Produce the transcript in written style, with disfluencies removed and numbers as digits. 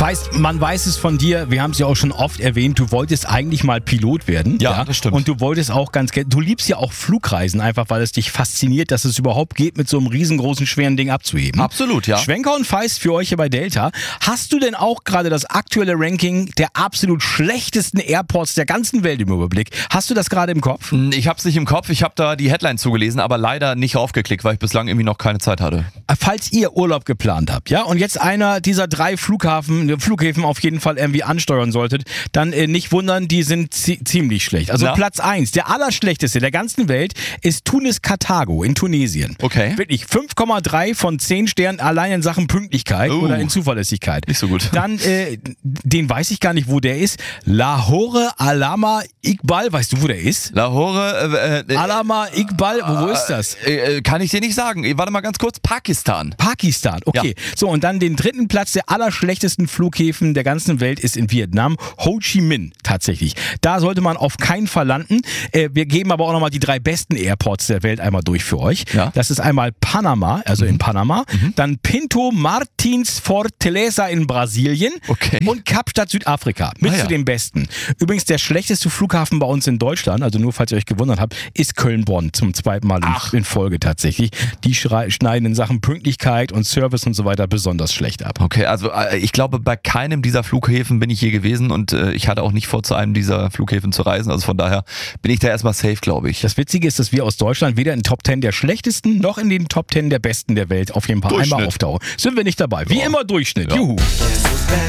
Feist, man weiß es von dir, wir haben es ja auch schon oft erwähnt, du wolltest eigentlich mal Pilot werden. Ja, das stimmt. Und du wolltest auch du liebst ja auch Flugreisen, einfach weil es dich fasziniert, dass es überhaupt geht, mit so einem riesengroßen, schweren Ding abzuheben. Absolut, ja. Schwenker und Feist für euch hier bei Delta. Hast du denn auch gerade das aktuelle Ranking der absolut schlechtesten Airports der ganzen Welt im Überblick? Hast du das gerade im Kopf? Ich hab's nicht im Kopf, ich habe da die Headline zugelesen, aber leider nicht raufgeklickt, weil ich bislang irgendwie noch keine Zeit hatte. Falls ihr Urlaub geplant habt, ja, und jetzt einer dieser 3 Flughäfen auf jeden Fall irgendwie ansteuern solltet, dann nicht wundern, die sind ziemlich schlecht. Also Platz 1, der allerschlechteste der ganzen Welt ist Tunis Karthago in Tunesien. Okay. Wirklich 5,3 von 10 Sternen allein in Sachen Pünktlichkeit oder in Zuverlässigkeit. Nicht so gut. Dann, den weiß ich gar nicht, wo der ist. Lahore Alama Iqbal, weißt du, wo der ist? Lahore, Alama Iqbal, wo ist das? Kann ich dir nicht sagen. Warte mal ganz kurz, Pakistan. Pakistan, okay. Ja. So, und dann den 3. Platz der allerschlechtesten Flughäfen der ganzen Welt ist in Vietnam, Ho Chi Minh tatsächlich. Da sollte man auf keinen Fall landen. Wir geben aber auch nochmal die 3 besten Airports der Welt einmal durch für euch. Ja. Das ist einmal Panama, also in Panama, dann Pinto Martins Fortaleza in Brasilien und Kapstadt Südafrika. Mit zu den besten. Übrigens der schlechteste Flughafen bei uns in Deutschland, also nur falls ihr euch gewundert habt, ist Köln-Bonn zum 2. Mal in Folge tatsächlich. Die schneiden in Sachen Pünktlichkeit und Service und so weiter besonders schlecht ab. Okay, also ich glaube, bei keinem dieser Flughäfen bin ich je gewesen und ich hatte auch nicht vor, zu einem dieser Flughäfen zu reisen. Also von daher bin ich da erstmal safe, glaube ich. Das Witzige ist, dass wir aus Deutschland weder in den Top 10 der schlechtesten noch in den Top 10 der besten der Welt auf jeden Fall einmal auftauchen. Sind wir nicht dabei. Wie immer Durchschnitt. Ja. Juhu.